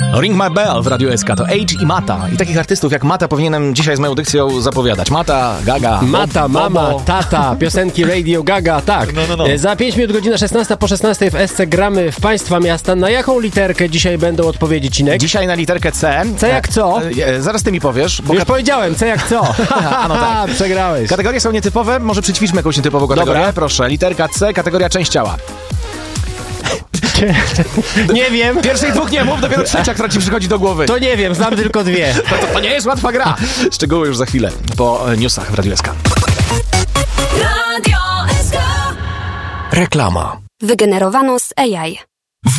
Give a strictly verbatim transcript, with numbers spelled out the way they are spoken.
Ring My Bell w Radiu S K to Age i Mata. I takich artystów jak Mata powinienem dzisiaj z moją dykcją zapowiadać. Mata, Gaga, Mata, Bobo. mama, tata, piosenki Radio Gaga, tak. No, no, no. Za pięć minut, godzina szesnasta po szesnastej w S C gramy w państwa miasta. Na jaką literkę dzisiaj będą odpowiedzi, Cinek? Dzisiaj na literkę C. C jak co? E, e, zaraz ty mi powiesz. Bo Już kat- powiedziałem, C jak co? A, no tak. Przegrałeś. Kategorie są nietypowe, może przećwiczmy jakąś nietypową kategorię. Dobra. Proszę, literka C, kategoria część ciała. Nie wiem. Pierwszych dwóch nie mów, dopiero trzecia, która ci przychodzi do głowy. To nie wiem, znam tylko dwie. To, to, to nie jest łatwa gra. Szczegóły już za chwilę, po e, newsach w Radiu S K. Radio S K. Reklama. Wygenerowano z A I.